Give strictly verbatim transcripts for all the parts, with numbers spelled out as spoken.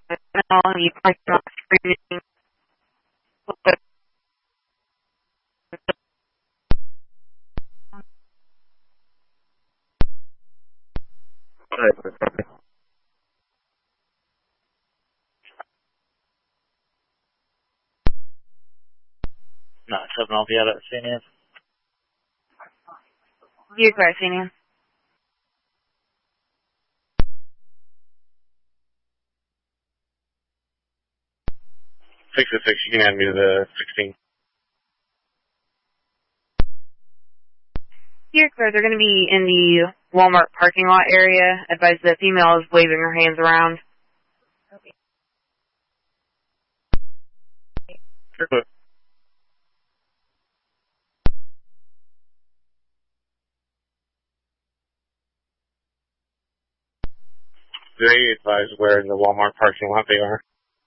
No, you parked on screening. Not seven I'll be out at Saint Anne's. You're correct, Senior. Six to six, you can add me to the sixteen. You're correct. They're going to be in the Walmart parking lot area. Advise the female is waving her hands around. Sure. Do they advise where in the Walmart parking lot they are?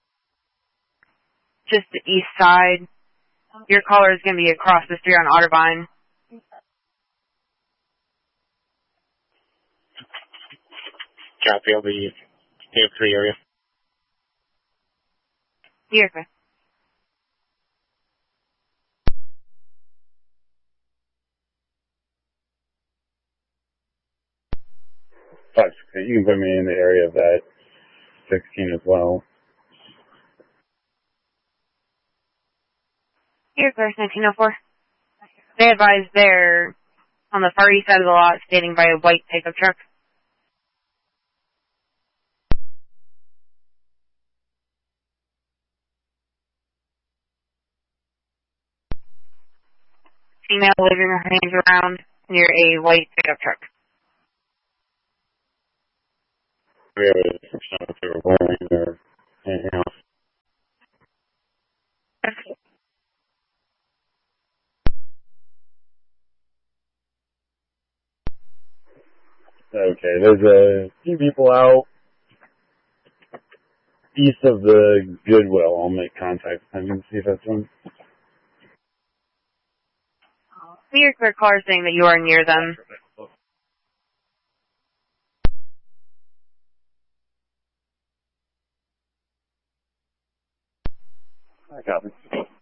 Just the east side. Your caller is going to be across the street on Otterbein. Copy, I'll be in the three area. You're correct. Five, six, you can put me in the area of that sixteen as well. You're correct, nineteen oh four. They advise they're on the far east side of the lot, standing by a white pickup truck. Female waving her hands around near a white pickup truck. We have a description of if they were wearing or anything else. Okay, there's a few people out east of the Goodwill. I'll make contact with them and see if that's one. Your clear caller is saying that you are near them. I copy.